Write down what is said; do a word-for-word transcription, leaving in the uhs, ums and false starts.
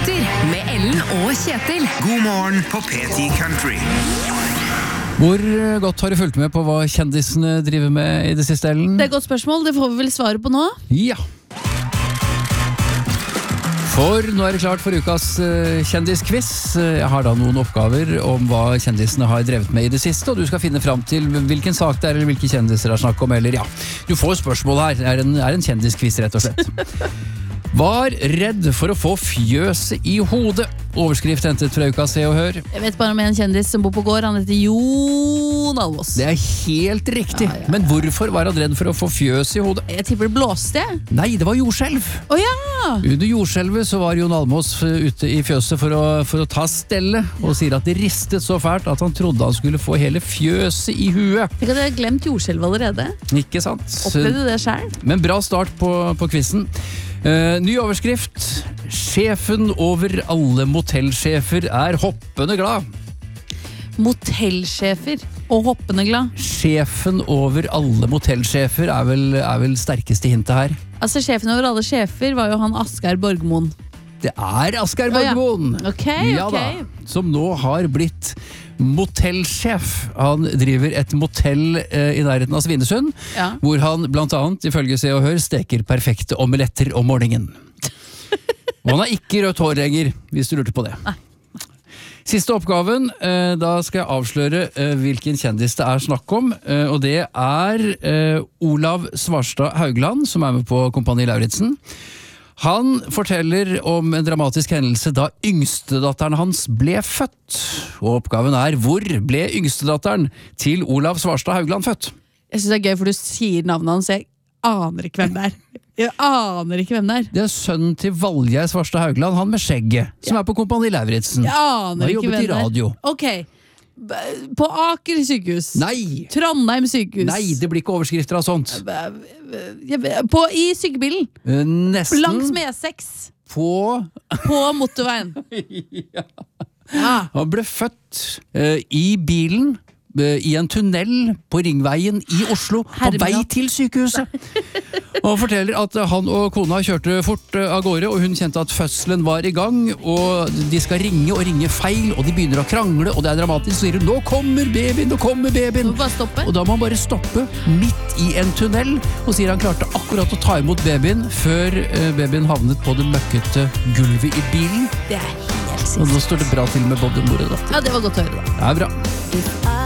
Nyheter med Ellen og Kjetil. God morgen på P ti Country. Hvor godt har du fulgt med på hva kjendisene driver med i det siste, Ellen? Det er et godt spørsmål, det får vi vel svare på nå. Ja. For nå er det klart for ukas uh, kjendisquiz. Jeg har da noen oppgaver om hva kjendisene har drevet med i det siste, og du skal finne fram til hvilken sak det er, eller hvilke kjendiser det er snakk om, eller ja. Du får spørsmål her. Det er en, er en kjendisquiz, rett og slett. Var redd for å få fjøset i hodet. Overskrift hentet fra uka Se og Hør. Jeg vet bare om en kjendis som bor på gård, han heter Jon Almaas. Det er helt riktig, ja, ja, ja. Men hvorfor var han redd for å få fjøs i hodet? Jeg tipper det blåste. Nei, det var jordskjelv. Å ja! Under jordskjelvet så var Jon Almaas ute i fjøset for å, for å ta stelle, og sier at det ristet så fælt at han trodde han skulle få hele fjøset i huet. Tenk at jeg har glemt jordskjelv allerede. Ikke sant? Opplevde du det selv? Men bra start på, på quizen. Uh, ny overskrift. Sjefen over alle motellsjefer er hoppende glad. Motellsjefer og hoppende glad? Sjefen over alle motellsjefer er vel, er vel sterkeste hintet her. Altså sjefen over alle sjefer var jo han Asgeir Borgmoen. Det er Asgeir Borgmoen. Oh, ja. Ok, ja, ok. Da, som nå har blitt motellsjef. Han driver et motell eh, i nærheten av Svinesund, ja. Hvor han blant annet, ifølge Se og Hør, steker perfekte omeletter om morgenen. Og han har ikke rødt hår lenger, hvis du lurte på det. Nei. Siste oppgaven, eh, da skal jeg avsløre eh, hvilken kjendis det er snakk om, eh, og det er eh, Olav Svarstad Haugland, som er med på Kompani Lauritzen. Han forteller om en dramatisk hendelse da yngstedatteren hans ble født. Og oppgaven er, hvor ble yngstedatteren til Olav Svarstad Haugland født? Jeg synes det er gøy, for du sier navnet hans, jeg aner ikke hvem det er. Jeg aner ikke hvem det er. Det er sønnen til Valgeir Svarstad Haugland, han med skjegget, som ja. Er på Kompani Lauritzen. Jeg aner ikke hvem det er. Han har jobbet i radio. Ok. På Aker sykehus. Nei. Trondheim sykehus. Nei, det blir ikke overskrifter av sånt. På, I sykebilen. Nesten. Langs med E seks. På På motorveien. Ja. Ja. Han ble født uh, i bilen uh, i en tunnel på Ringveien i Oslo, på vei til sykehuset. Og han forteller at han og kona kjørte fort av gårde, og hun kjente at fødselen var i gang, og de skal ringe og ringe feil, og de begynner å krangle, og det er dramatisk, så sier hun, nå kommer babyen, nå kommer babyen. Må bare stoppe. Og da må han bare stoppe midt i en tunnel, og sier han klarte akkurat å ta imot babyen, før babyen havnet på det møkkete gulvet i bilen. Det er helt sinnssykt. Og nå står det bra til med både mor og datter. Ja, det var godt å høre da. Det er bra.